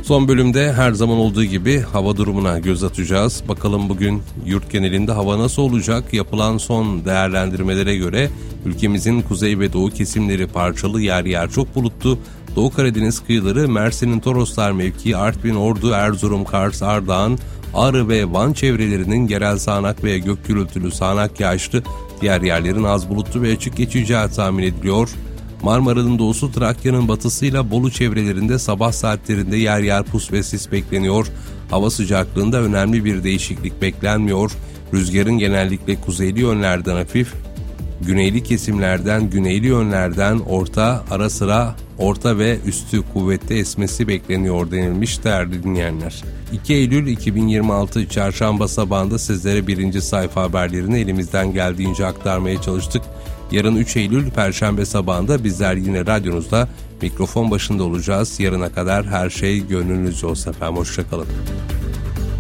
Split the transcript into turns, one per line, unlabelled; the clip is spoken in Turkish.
Son bölümde her zaman olduğu gibi hava durumuna göz atacağız. Bakalım bugün yurt genelinde hava nasıl olacak? Yapılan son değerlendirmelere göre ülkemizin kuzey ve doğu kesimleri parçalı, yer yer çok bulutlu. Doğu Karadeniz kıyıları, Mersin'in Toroslar mevkii, Artvin, Ordu, Erzurum, Kars, Ardahan, Ağrı ve Van çevrelerinin yerel sağanak ve gök gürültülü sağanak yağışlı, diğer yerlerin az bulutlu ve açık geçeceği tahmin ediliyor. Marmara'nın doğusu, Trakya'nın batısıyla Bolu çevrelerinde sabah saatlerinde yer yer pus ve sis bekleniyor. Hava sıcaklığında önemli bir değişiklik beklenmiyor. Rüzgarın genellikle kuzeyli yönlerden hafif, güneyli kesimlerden güneyli yönlerden orta, ara sıra orta ve üstü kuvvetli esmesi bekleniyor denilmiş değerli dinleyenler. 2 Eylül 2026 Çarşamba sabahında sizlere birinci sayfa haberlerini elimizden geldiğince aktarmaya çalıştık. Yarın 3 Eylül Perşembe sabahında bizler yine radyonuzda mikrofon başında olacağız. Yarına kadar her şey gönlünüzce olsun efendim. Hoşçakalın.